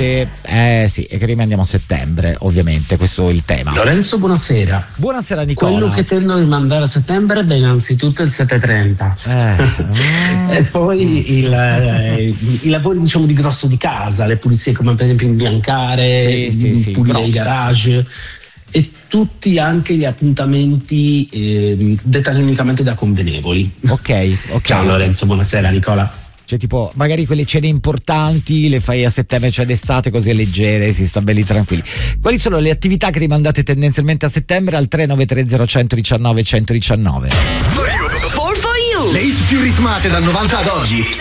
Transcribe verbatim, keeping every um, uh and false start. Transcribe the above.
mandate, eh sì, e che rimandiamo a settembre, ovviamente, questo è il tema. Lorenzo, buonasera. Buonasera Nicola. Quello che tendo a rimandare a settembre, beh, innanzitutto il sette e trenta. Eh. E poi il, eh, i lavori, diciamo, di grosso di casa, le pulizie come per esempio imbiancare, sì, sì, sì, pulire grosso, i garage. E tutti anche gli appuntamenti eh, dettati unicamente da convenevoli. Ok, ok. Ciao Lorenzo, buonasera Nicola. Cioè tipo magari quelle cene importanti le fai a settembre, cioè d'estate, così è leggere, si sta belli tranquilli. Quali sono le attività che rimandate tendenzialmente a settembre al tre nove tre zero uno uno nove uno uno nove? Le hit più ritmate dal novanta ad oggi.